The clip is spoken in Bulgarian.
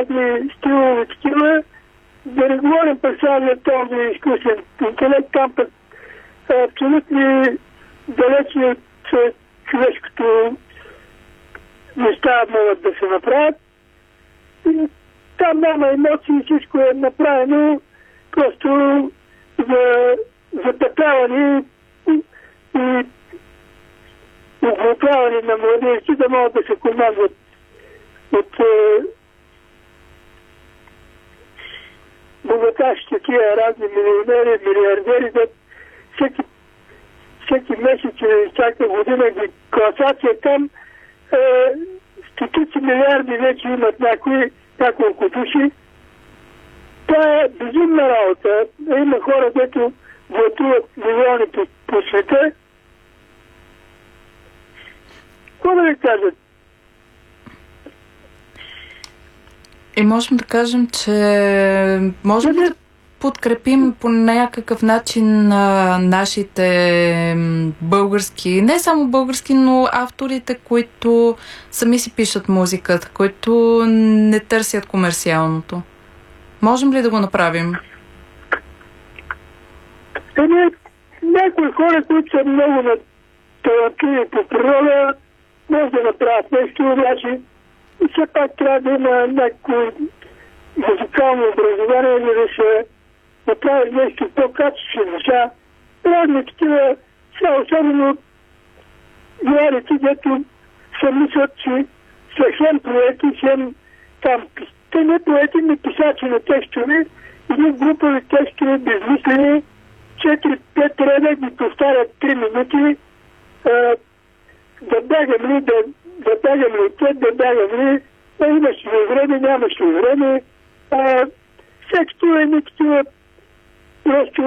разни стилове такива. Да не говорим пък сега за този изкусен интелект, там пък абсолютно далече от човешкото неща могат да се направят. И там няма емоции, всичко е направено просто за запетаване и оглупяване на младежите, да могат да се командват от богаташите тия разни милионери, милиардери, да всеки месец или всяка година ги класация там стотици милиарди вече имат няколко души. Това е безумна работа. Има хора, които гласуват милиони по света. Какво да ви кажат? И можем да кажем, че можем да подкрепим по някакъв начин нашите български, не само български, но авторите, които сами си пишат музиката, които не търсят комерциалното. Можем ли да го направим? Някои хора, които са много талантливи по природа, може да направят нещо, обаче и все пак трябва да има някакво музикално образование, за да се направи нещо по-качествено. Разни такива, особено младите, дето се мислят, че са хем поети, хем там. Те не поети, не писачи на текстове, или групови текстове, безмислени, 4-5 реда ги повтарят 3 минути, да бягам ли, да бягам ли те, да бягам ли, имаш ли време, нямаш ли време. Всеки това е такива просто